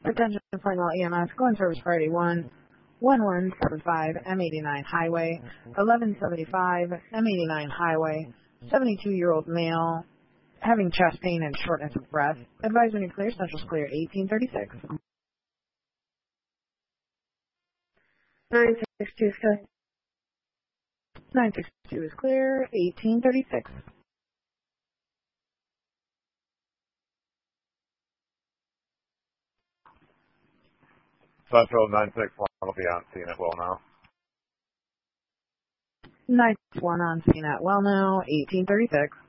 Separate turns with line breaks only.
Attention final EMS, go in service Friday 1, 1175 M89 Highway, 1175 M89 Highway, 72-year-old male, having chest pain and shortness of breath. Advise when you're clear, Central's clear, 1836.
962 is good.
962 is clear, 1836.
Central 961 will be on scene at well now.
961 on scene at well now, 1836.